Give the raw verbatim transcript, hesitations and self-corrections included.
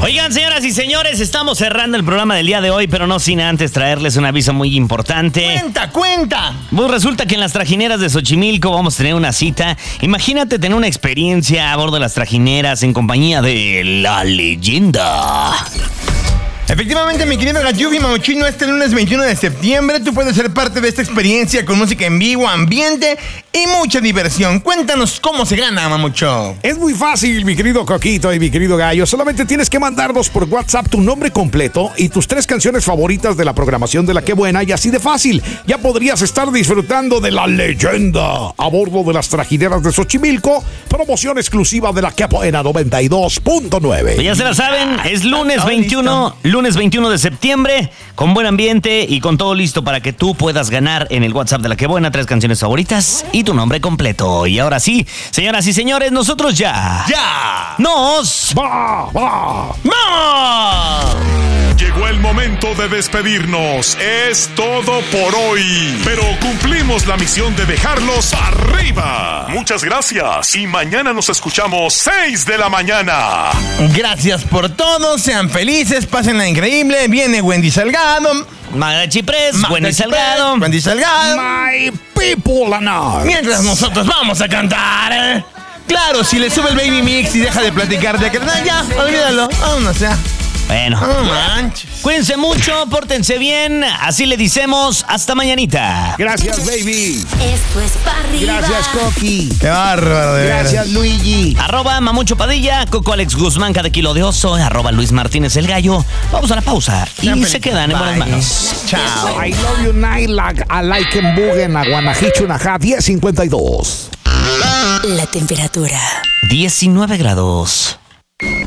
Oigan, señoras y señores, estamos cerrando el programa del día de hoy, pero no sin antes traerles un aviso muy importante. ¡Cuenta, cuenta! Pues resulta que en las trajineras de Xochimilco vamos a tener una cita. Imagínate tener una experiencia a bordo de las trajineras en compañía de la leyenda. Efectivamente, mi querido Gayufi Mamuchino, este lunes veintiuno de septiembre tú puedes ser parte de esta experiencia con música en vivo, ambiente y mucha diversión. Cuéntanos cómo se gana, Mamucho. Es muy fácil, mi querido Coquito y mi querido Gallo. Solamente tienes que mandarnos por WhatsApp tu nombre completo y tus tres canciones favoritas de la programación de La Qué Buena, y así de fácil ya podrías estar disfrutando de la leyenda a bordo de las trajineras de Xochimilco. Promoción exclusiva de La Qué Buena noventa y dos punto nueve. Ya se la saben, es lunes veintiuno, lunes veintiuno de septiembre, con buen ambiente y con todo listo para que tú puedas ganar en el WhatsApp de La Qué Buena tres canciones favoritas y tu nombre completo. Y ahora sí, señoras y señores, nosotros ya... ¡Ya! ¡Nos... ¡Va, va! ¡Vamos! Llegó el momento de despedirnos. Es todo por hoy. Pero cumplimos la misión de dejarlos arriba. Muchas gracias. Y mañana nos escuchamos seis de la mañana. Gracias por todo, sean felices, pásenla increíble. Viene Wendy Salgado. Magda Chiprés, Magda Wendy Chiprés, Salgado. Wendy Salgado. My people and I. Mientras nosotros vamos a cantar, ¿eh? Claro, si le sube el baby mix y deja de platicar de que... Ya, olvídalo, vámonos ya. Bueno, No manches. cuídense mucho, pórtense bien. Así le decimos hasta mañanita. Gracias, baby. Esto es para arriba. Gracias, Coqui. Qué bárbaro, de veras. Gracias, Luigi. Arroba Mamucho Padilla, Coco Alex Guzmán, cada kilo de oso, arroba Luis Martínez el Gallo. Vamos a la pausa y Sean se felices. quedan en buenas Bye. manos. Chao. I love you night like I like en Bugen, Aguanajichunaja, diez cincuenta y dos. La temperatura. diecinueve grados.